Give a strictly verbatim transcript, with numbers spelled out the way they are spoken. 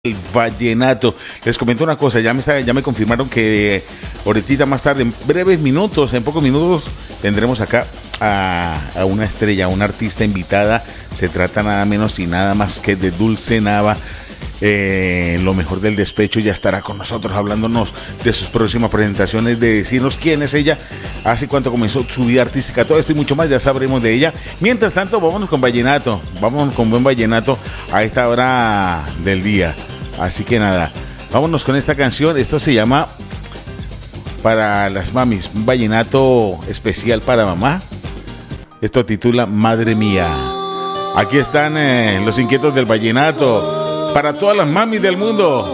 El vallenato. Les comento una cosa, ya me, está, ya me confirmaron que ahorita más tarde, en breves minutos, en pocos minutos, tendremos acá a, a una estrella, a una artista invitada. Se trata nada menos y nada más que de Dulce Nava. Eh, lo mejor del despecho ya estará con nosotros hablándonos de sus próximas presentaciones, de decirnos quién es ella, hace cuánto comenzó su vida artística, todo esto y mucho más ya sabremos de ella. Mientras tanto, vámonos con vallenato, vámonos con buen vallenato a esta hora del día. Así que nada, vámonos con esta canción. Esto se llama Para las Mamis, un vallenato especial para mamá. Esto titula Madre Mía. Aquí están eh, los inquietos del vallenato para todas las mamis del mundo.